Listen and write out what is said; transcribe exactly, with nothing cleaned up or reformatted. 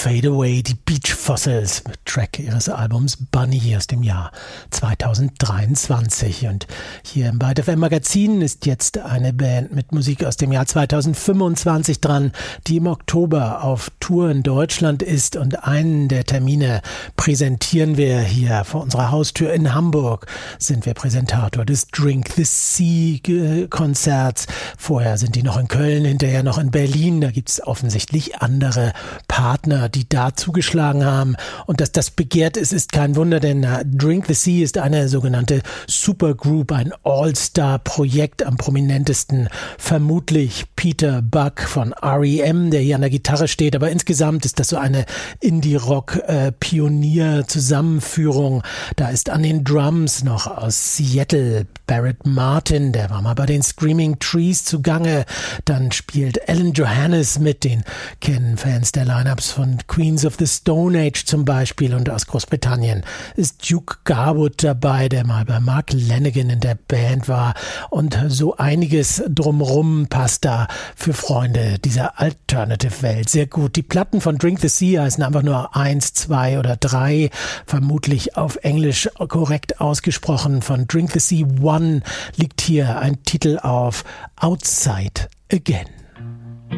Fade Away, die Beach Fossils, Track ihres Albums Bunny aus dem Jahr zweitausenddreiundzwanzig. Und hier im Byte F M Magazin ist jetzt eine Band mit Musik aus dem Jahr zweitausendfünfundzwanzig dran, die im Oktober auf Tour in Deutschland ist, und einen der Termine präsentieren wir hier vor unserer Haustür in Hamburg. Sind wir Präsentator des Drink the Sea Konzerts. Vorher sind die noch in Köln, hinterher noch in Berlin. Da gibt es offensichtlich andere Partner, die da zugeschlagen haben. Und dass das begehrt ist, ist kein Wunder, denn Drink the Sea ist eine sogenannte Supergroup, ein All-Star-Projekt. Am prominentesten vermutlich Peter Buck von R E M, der hier an der Gitarre steht. Aber insgesamt ist das so eine Indie-Rock-Pionier-Zusammenführung. Da ist an den Drums noch aus Seattle Barrett Martin, der war mal bei den Screaming Trees zugange. Dann spielt Alan Johannes mit, den kennen Fans der Lineups von Queens of the Stone Age zum Beispiel. Und aus Großbritannien ist Duke Garwood dabei, der mal bei Mark Lanegan in der Band war. Und so einiges drumrum passt da für Freunde dieser Alternative-Welt sehr gut. Die Platten von Drink the Sea heißen einfach nur eins, zwei oder drei, vermutlich auf Englisch korrekt ausgesprochen. Von Drink the Sea One liegt hier ein Titel auf, Outside Again.